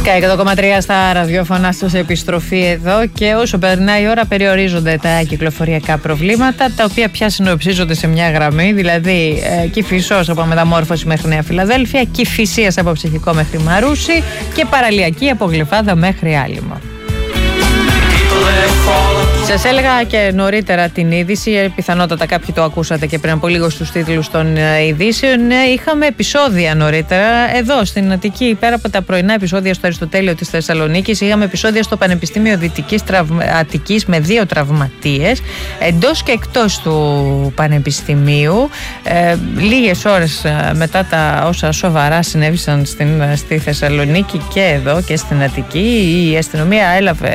Sky 100,3 στα ραδιόφωνα σας, επιστροφή εδώ, και όσο περνάει η ώρα περιορίζονται τα κυκλοφοριακά προβλήματα, τα οποία πια συνοψίζονται σε μια γραμμή, δηλαδή Κηφισός από Μεταμόρφωση μέχρι Νέα Φιλαδέλφια, Κηφισίας από Ψυχικό μέχρι Μαρούσι και Παραλιακή από Γλυφάδα μέχρι Άλυμο. Σας έλεγα και νωρίτερα την είδηση, πιθανότατα κάποιοι το ακούσατε και πριν από λίγο στους τίτλους των ειδήσεων. Είχαμε επεισόδια νωρίτερα εδώ στην Αττική, πέρα από τα πρωινά επεισόδια στο Αριστοτέλειο της Θεσσαλονίκης. Είχαμε επεισόδια στο Πανεπιστήμιο Δυτικής Αττικής με 2 τραυματίες εντός και εκτός του Πανεπιστημίου. Λίγες ώρες μετά τα όσα σοβαρά συνέβησαν στη Θεσσαλονίκη και εδώ και στην Αττική, η αστυνομία έλαβε